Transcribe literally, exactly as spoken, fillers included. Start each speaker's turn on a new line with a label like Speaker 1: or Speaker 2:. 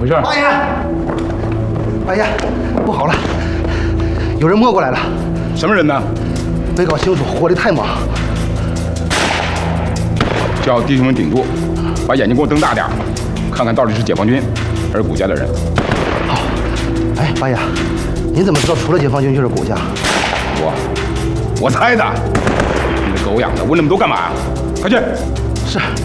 Speaker 1: 回事？
Speaker 2: 八爷，八爷，不好了，有人摸过来了。
Speaker 1: 什么人呢？
Speaker 2: 没搞清楚，火力太猛。
Speaker 1: 叫弟兄们顶住，把眼睛给我瞪大点，看看到底是解放军还是谷家的人。
Speaker 2: 好。哎，八爷，您怎么知道除了解放军就是谷家？
Speaker 1: 我，我猜的。你个狗养的，问那么多干嘛？快去！
Speaker 2: 是。